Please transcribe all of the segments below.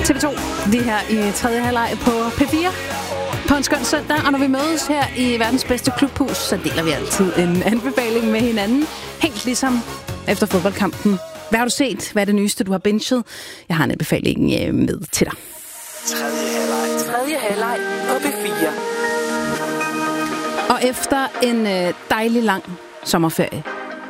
TV2, vi er her i tredje halvleg på P4 på en skøn søndag, og når vi mødes her i verdens bedste klubhus, så deler vi altid en anbefaling med hinanden, helt ligesom efter fodboldkampen. Hvad har du set? Hvad er det nyeste, du har binget? Jeg har en anbefaling med til dig. Tredje halvleg på P4. Og efter en dejlig lang sommerferie,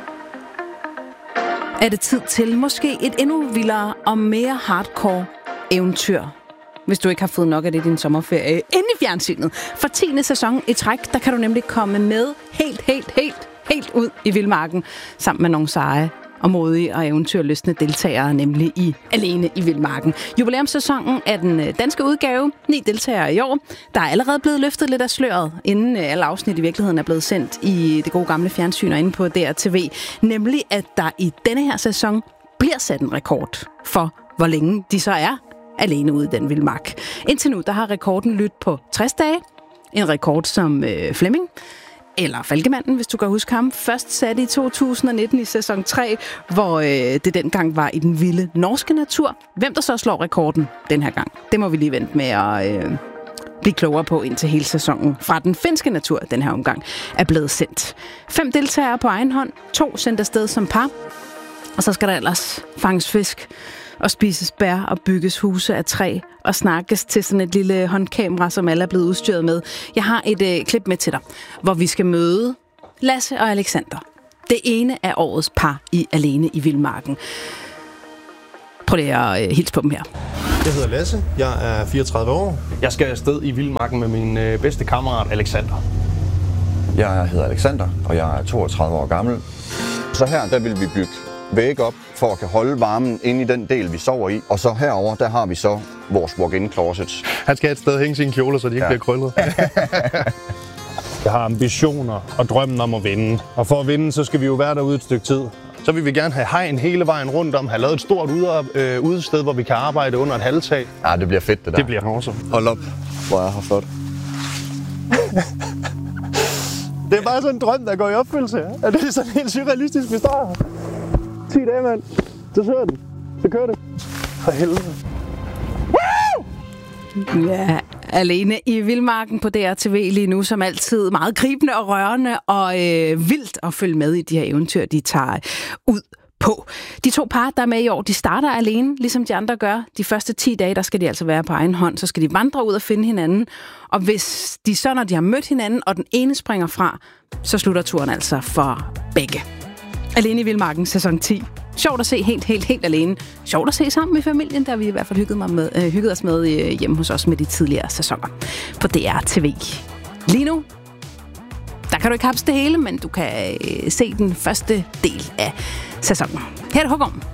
er det tid til måske et endnu vildere og mere hardcore eventyr. Hvis du ikke har fået nok af det i din sommerferie inde i fjernsynet. For 10. sæson i træk, der kan du nemlig komme med helt ud i vildmarken, sammen med nogle seje og modige og eventyrlystne deltagere, nemlig i Alene i Vildmarken. Jubilæumssæsonen er den danske udgave. 9 deltagere i år. Der er allerede blevet løftet lidt af sløret, inden alle afsnit i virkeligheden er blevet sendt i det gode gamle fjernsyn og inde på DRTV. Nemlig, at der i denne her sæson bliver sat en rekord for, hvor længe de så er alene ude i den vildmark. Indtil nu, der har rekorden lyttet på 60 dage. En rekord som Flemming, eller Falkemanden, hvis du kan huske ham, først satte i 2019 i sæson 3, hvor det dengang var i den vilde norske natur. Hvem der så slår rekorden den her gang, det må vi lige vente med at blive klogere på, indtil hele sæsonen fra den finske natur den her omgang er blevet sendt. 5 deltagere på egen hånd, 2 sendt afsted som par, og så skal der ellers fanges fisk og spises bær og bygges huse af træ og snakkes til sådan et lille håndkamera, som alle er blevet udstyret med. Jeg har et klip med til dig, hvor vi skal møde Lasse og Alexander. Det ene af årets par i Alene i Vildmarken. Prøv lige at hilse på dem her. Jeg hedder Lasse, jeg er 34 år. Jeg skal afsted i Vildmarken med min bedste kammerat Alexander. Jeg hedder Alexander, og jeg er 32 år gammel. Så her, der vil vi bygge væg op, for at kan holde varmen inde i den del, vi sover i. Og så herover der har vi så vores walk-in closet. Han skal et sted hænge sine kjoler, så de ikke bliver krøllet. Jeg har ambitioner og drømmen om at vinde. Og for at vinde, så skal vi jo være derude et stykke tid. Så vil vi gerne have hegn hele vejen rundt om, have lavet et stort udested, hvor vi kan arbejde under et halvtag. Ja, det bliver fedt, det der. Det bliver awesome. Hold op, hvor er her flot. Det er bare sådan en drøm, der går i opfyldelse. Ja, det er sådan helt surrealistisk, vi står her. 10 dage, mand. Så sidder den. Så kører det. For helvede. Ja, Alene i Vildmarken på DRTV lige nu, som altid meget gribende og rørende og vildt at følge med i de her eventyr, de tager ud på. De 2 par, der er med i år, de starter alene, ligesom de andre gør. De første 10 dage, der skal de altså være på egen hånd, så skal de vandre ud og finde hinanden. Og hvis de så, når de har mødt hinanden, og den ene springer fra, så slutter turen altså for begge. Alene i Vildmarken, sæson 10. Sjovt at se helt alene. Sjovt at se sammen med familien, der vi i hvert fald hygget os med hjemme hos os med de tidligere sæsoner på DRTV. Lige nu, der kan du ikke hapse det hele, men du kan se den første del af sæsonen. Her er det Håkon.